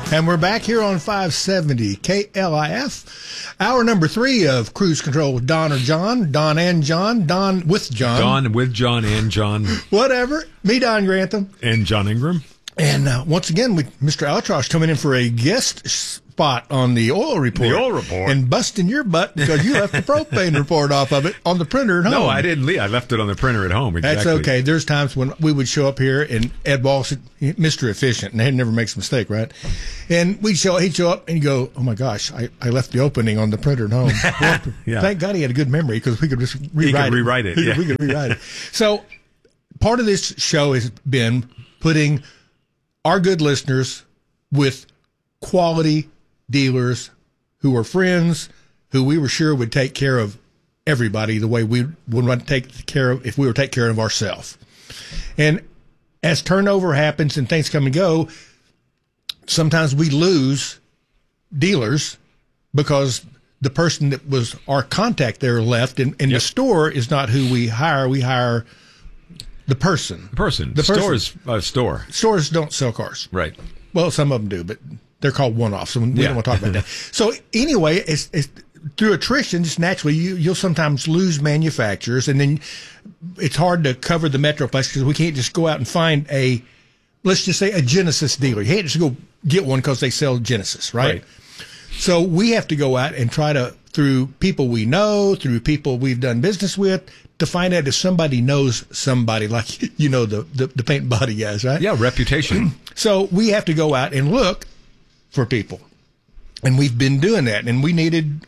And we're back here on 570 KLIF. Hour number 3 of Cruise Control with Don or John. Don and John. Don with John. Don with John and John. Whatever. Me, Don Grantham. And John Ingram. And once again, Mr. Altrosh coming in for a guest spot on the oil report. The oil report. And busting your butt because you left the propane report off of it on the printer at home. No, I didn't leave. I left it on the printer at home. Exactly. That's okay. There's times when we would show up here and Ed Walsh, Mr. Efficient, and he never makes a mistake, right? And he'd show up and he'd go, oh my gosh, I left the opening on the printer at home. Yeah. Thank God he had a good memory because we could just rewrite it. Yeah. We could rewrite it. So part of this show has been putting our good listeners with quality dealers who are friends, who we were sure would take care of everybody the way we would want to take care of if we were to take care of ourselves. And as turnover happens and things come and go, sometimes we lose dealers because the person that was our contact there left, and the store is not who we hire. We hire the person. The store is a store. Stores don't sell cars. Right. Well, some of them do, but they're called one-offs, so we don't want to talk about that. So anyway, it's through attrition, just naturally, you'll sometimes lose manufacturers, and then it's hard to cover the Metroplex because we can't just go out and find let's just say a Genesis dealer. You can't just go get one because they sell Genesis, right? So we have to go out and try to, through people we know, through people we've done business with, to find out if somebody knows somebody, like, the paint and body guys, right? Yeah, reputation. So we have to go out and look for people. And we've been doing that. And we needed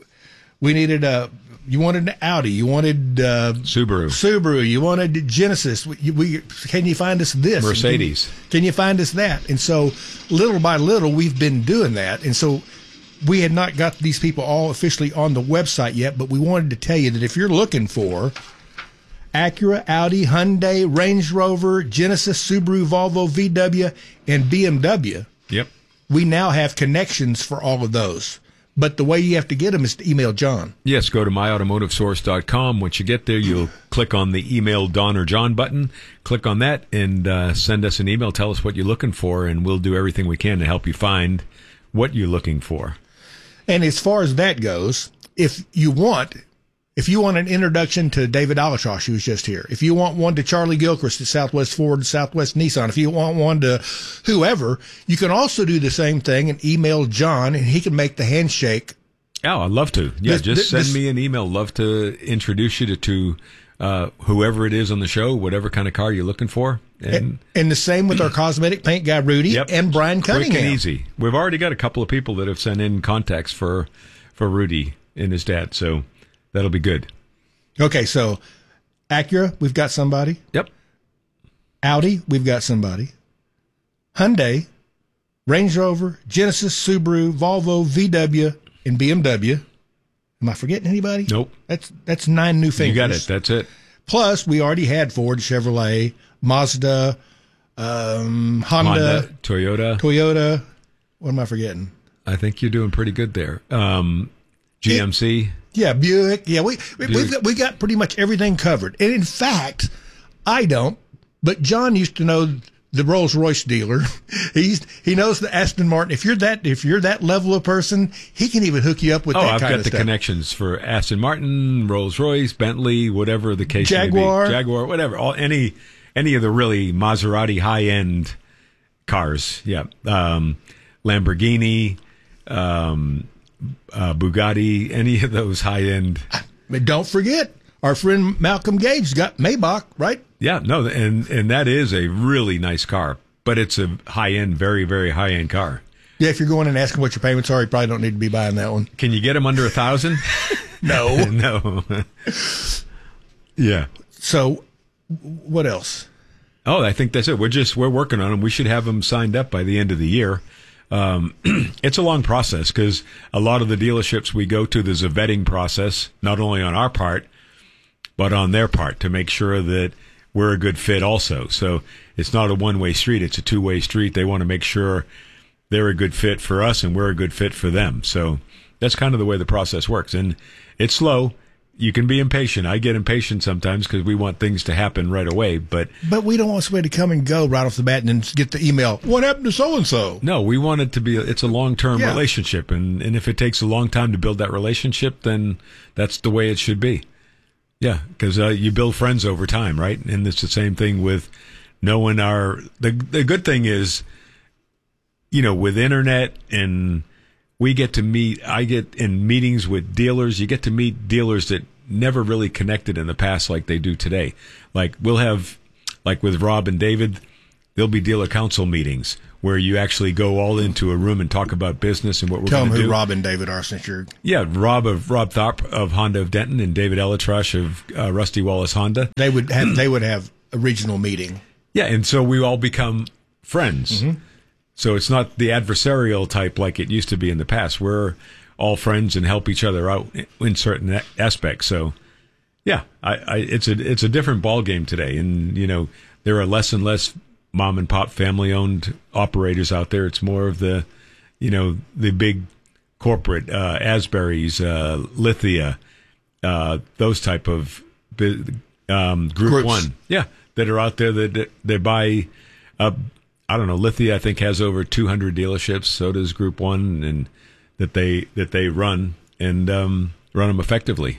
you wanted an Audi, you wanted Subaru, you wanted Genesis. Can you find us this? Mercedes. Can you find us that? And so little by little, we've been doing that. And so we had not got these people all officially on the website yet, but we wanted to tell you that if you're looking for Acura, Audi, Hyundai, Range Rover, Genesis, Subaru, Volvo, VW, and BMW, we now have connections for all of those. But the way you have to get them is to email John. Yes, go to myautomotivesource.com. Once you get there, you'll click on the email Don or John button. Click on that and send us an email. Tell us what you're looking for, and we'll do everything we can to help you find what you're looking for. And as far as that goes, if you want an introduction to David Altrosh, who's just here, if you want one to Charlie Gilchrist at Southwest Ford, Southwest Nissan, if you want one to whoever, you can also do the same thing and email John, and he can make the handshake. Oh, I'd love to. Yeah, send me an email. Love to introduce you to whoever it is on the show, whatever kind of car you're looking for. And the same with our cosmetic paint guy, Rudy, and Brian Cunningham. Quick and easy. We've already got a couple of people that have sent in contacts for Rudy and his dad, so that'll be good. Okay, so Acura, we've got somebody. Yep. Audi, we've got somebody. Hyundai, Range Rover, Genesis, Subaru, Volvo, VW, and BMW. Am I forgetting anybody? Nope. That's 9 new fingers. You got it. That's it. Plus, we already had Ford, Chevrolet, Mazda, Honda, Toyota. What am I forgetting? I think you're doing pretty good there. GMC. Buick. Yeah, we got pretty much everything covered. And in fact, I don't, but John used to know the Rolls-Royce dealer. He knows the Aston Martin. If you're that level of person, he can even hook you up with that kind of stuff. I've got the connections for Aston Martin, Rolls-Royce, Bentley, whatever the case may be. Jaguar, whatever. Any of the really Maserati high-end cars. Yeah. Lamborghini, Bugatti, any of those high-end. Don't forget, our friend Malcolm Gage got Maybach, right? Yeah, no, and that is a really nice car, but it's a high-end, very, very high-end car. Yeah, if you're going and asking what your payments are, you probably don't need to be buying that one. Can you get them under $1,000? No. No. Yeah. So, what else? Oh, I think that's it. We're working on them. We should have them signed up by the end of the year. It's a long process because a lot of the dealerships we go to, there's a vetting process, not only on our part, but on their part to make sure that we're a good fit also. So it's not a one-way street. It's a two-way street. They want to make sure they're a good fit for us and we're a good fit for them. So that's kind of the way the process works. And it's slow, you can be impatient. I get impatient sometimes because we want things to happen right away. But we don't want somebody to come and go right off the bat and then get the email, what happened to so-and-so? no, we want it to be, it's a long-term Yeah. relationship. And if it takes a long time to build that relationship, then that's the way it should be. Yeah, because you build friends over time, right? And it's the same thing with knowing the good thing is, with internet and we get to meet, I get in meetings with dealers, you get to meet dealers that never really connected in the past like they do today. Like we'll have, like with Rob and David, there'll be dealer council meetings where you actually go all into a room and talk about business and what we're Tell going them to who do. Rob and David are since you're... Yeah, Rob Tharp of Honda of Denton and David Elatrash of Rusty Wallace Honda. They would have a regional meeting. Yeah, and so we all become friends. Mm-hmm. So it's not the adversarial type like it used to be in the past. We're all friends and help each other out in certain aspects. So, yeah, it's a different ball game today, and there are less and less mom and pop family owned operators out there. It's more of the big corporate Asbury's, Lithia, those type of group Groups. one, yeah, that are out there that they buy. I don't know. Lithia, I think, has over 200 dealerships. So does Group One, and that they run and run them effectively.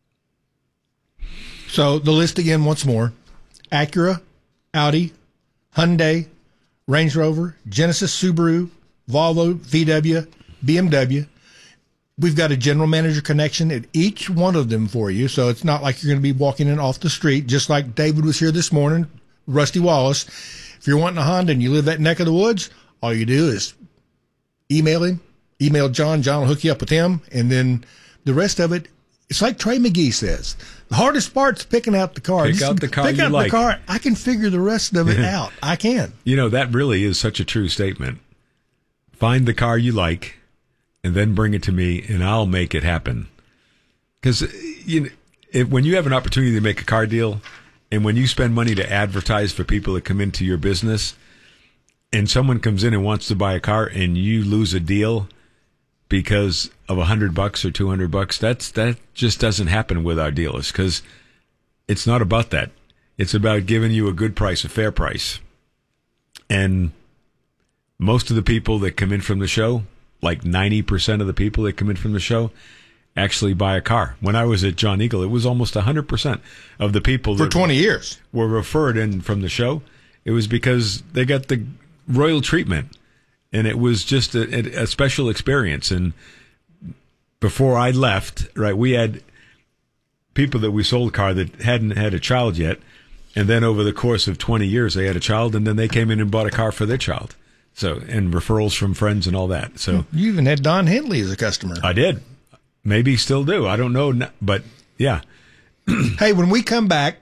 So the list again once more: Acura, Audi, Hyundai, Range Rover, Genesis, Subaru, Volvo, VW, BMW. We've got a general manager connection at each one of them for you, so it's not like you're going to be walking in off the street, just like David was here this morning, Rusty Wallace. If you're wanting a Honda and you live that neck of the woods, all you do is email him, email John. John will hook you up with him, and then the rest of it, it's like Trey McGee says. The hardest part's picking out the car. Pick out the car Pick you out like. the car. I can figure the rest of it out. I can. That really is such a true statement. Find the car you like, and then bring it to me, and I'll make it happen. Because when you have an opportunity to make a car deal, and when you spend money to advertise for people that come into your business, and someone comes in and wants to buy a car, and you lose a deal because of $100 or $200, that just doesn't happen with our dealers, because it's not about that. It's about giving you a good price, a fair price. And most of the people that come in from the show, like 90% of the people that come in from the show, actually buy a car. When I was at John Eagle, it was almost 100% of the people For that 20 years. were referred in from the show. It was because they got the royal treatment, and it was just a special experience. And before I left, right, we had people that we sold a car that hadn't had a child yet, and then over the course of 20 years, they had a child, and then they came in and bought a car for their child. So, and referrals from friends and all that. So You even had Don Henley as a customer. I did. Maybe still do. I don't know. But yeah. Hey, when we come back,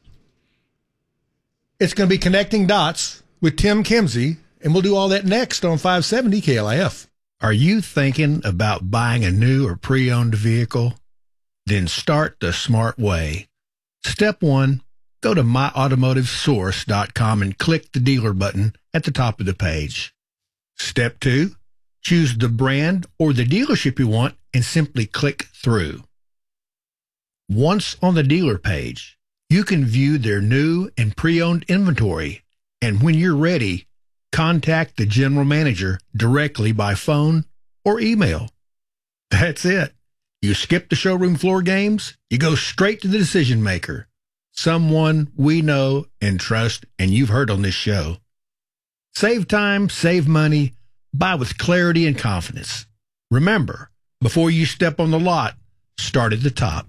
it's going to be Connecting Dots with Tim Kimsey, and we'll do all that next on 570 KLIF. Are you thinking about buying a new or pre-owned vehicle? Then start the smart way. Step 1, go to myautomotivesource.com and click the dealer button at the top of the page. Step 2, choose the brand or the dealership you want and simply click through. Once on the dealer page, you can view their new and pre-owned inventory, and when you're ready, contact the general manager directly by phone or email. That's it. You skip the showroom floor games, you go straight to the decision maker, someone we know and trust and you've heard on this show. Save time, save money, buy with clarity and confidence. Remember, before you step on the lot, start at the top.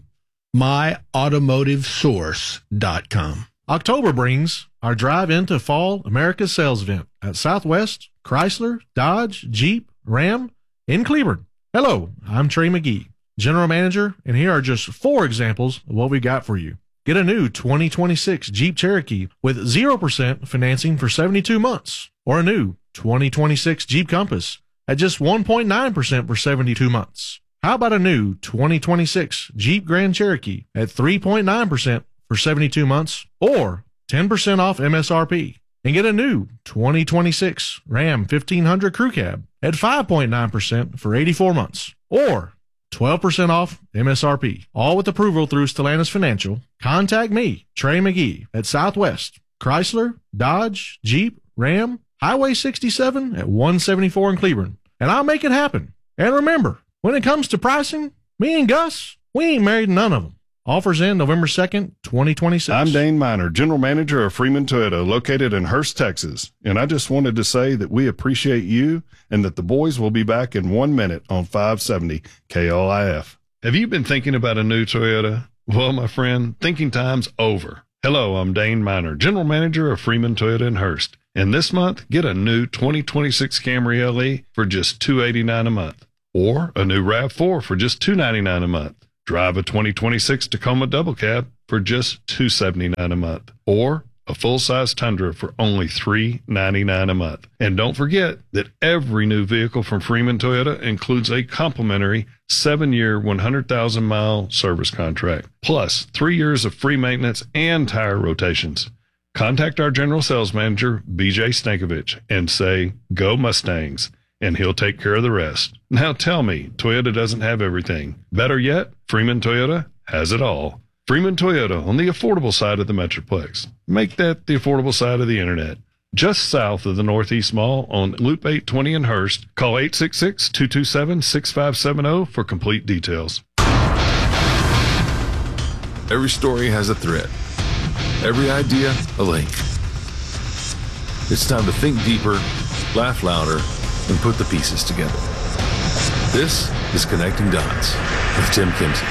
myautomotivesource.com. October brings our drive into Fall America's sales event at Southwest, Chrysler, Dodge, Jeep, Ram in Cleburne. Hello, I'm Trey McGee, General Manager, and here are just 4 examples of what we got for you. Get a new 2026 Jeep Cherokee with 0% financing for 72 months, or a new 2026 Jeep Compass at just 1.9% for 72 months. How about a new 2026 Jeep Grand Cherokee at 3.9% for 72 months, or 10% off MSRP? And get a new 2026 Ram 1500 Crew Cab at 5.9% for 84 months, or 12% off MSRP. All with approval through Stellantis Financial. Contact me, Trey McGee, at Southwest, Chrysler, Dodge, Jeep, Ram, Highway 67 at 174 in Cleburne, and I'll make it happen. And remember, when it comes to pricing, me and Gus, we ain't married none of them. Offers in November 2nd, 2026. I'm Dane Miner, General Manager of Freeman Toyota, located in Hurst, Texas. And I just wanted to say that we appreciate you and that the boys will be back in 1 minute on 570 KLIF. Have you been thinking about a new Toyota? Well, my friend, thinking time's over. Hello, I'm Dane Miner, General Manager of Freeman Toyota in Hurst. And this month, get a new 2026 Camry LE for just $289 a month. Or a new RAV4 for just $299 a month. Drive a 2026 Tacoma Double Cab for just $279 a month, or a full-size Tundra for only $399 a month. And don't forget that every new vehicle from Freeman Toyota includes a complimentary 7-year, 100,000-mile service contract, plus 3 years of free maintenance and tire rotations. Contact our General Sales Manager, BJ Stankovich, and say, "Go Mustangs," and he'll take care of the rest. Now tell me, Toyota doesn't have everything. Better yet, Freeman Toyota has it all. Freeman Toyota on the affordable side of the Metroplex. Make that the affordable side of the internet. Just south of the Northeast Mall on Loop 820 in Hurst. Call 866-227-6570 for complete details. Every story has a thread. Every idea, a link. It's time to think deeper, laugh louder, and put the pieces together. This is Connecting Dots with Tim Kimsey.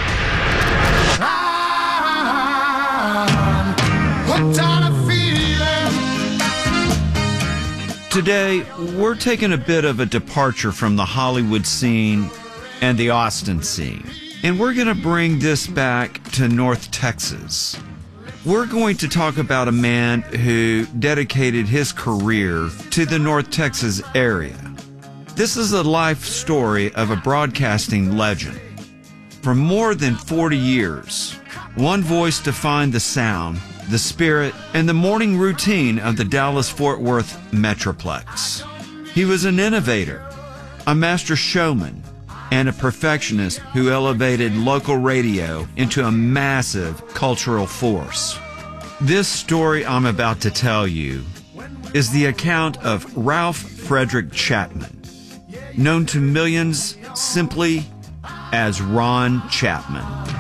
Today, we're taking a bit of a departure from the Hollywood scene and the Austin scene, and we're going to bring this back to North Texas. We're going to talk about a man who dedicated his career to the North Texas area. This is a life story of a broadcasting legend. For more than 40 years, one voice defined the sound, the spirit, and the morning routine of the Dallas-Fort Worth Metroplex. He was an innovator, a master showman, and a perfectionist who elevated local radio into a massive cultural force. This story I'm about to tell you is the account of Ralph Frederick Chapman, known to millions simply as Ron Chapman.